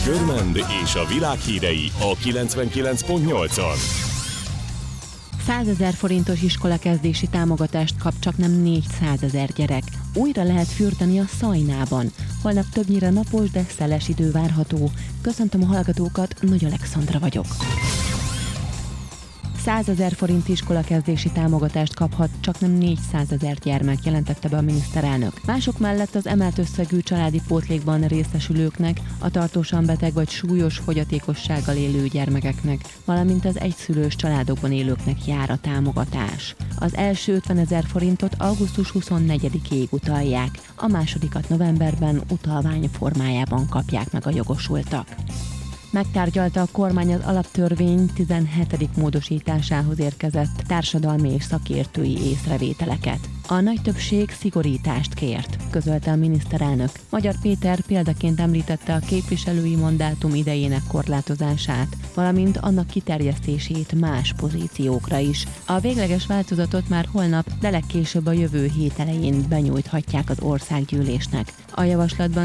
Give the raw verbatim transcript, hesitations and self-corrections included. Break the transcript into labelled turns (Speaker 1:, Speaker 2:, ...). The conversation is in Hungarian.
Speaker 1: Görmend és a világ hírei a kilencvenkilenc pont nyolcon.
Speaker 2: százezer forintos iskolakezdési támogatást kap csaknem négyszázezer gyerek. Újra lehet fürdeni a Szajnában. Holnap többnyire napos, de szeles idő várható. Köszöntöm a hallgatókat, Nagy Alexandra vagyok. százezer forint iskolakezdési támogatást kaphat csaknem négyszázezer gyermek, jelentette be a miniszterelnök. Mások mellett az emelt összegű családi pótlékban részesülőknek, a tartósan beteg vagy súlyos fogyatékossággal élő gyermekeknek, valamint az egyszülős családokban élőknek jár a támogatás. Az első ötvenezer forintot augusztus huszonnegyedikéig utalják, a másodikat novemberben utalvány formájában kapják meg a jogosultak. Megtárgyalta a kormány az alaptörvény tizenhetedik módosításához érkezett társadalmi és szakértői észrevételeket. A nagy többség szigorítást kért, közölte a miniszterelnök. Magyar Péter példaként említette a képviselői mandátum idejének korlátozását, valamint annak kiterjesztését más pozíciókra is. A végleges változatot már holnap, de legkésőbb a jövő hét elején benyújthatják az országgyűlésnek. A javaslatban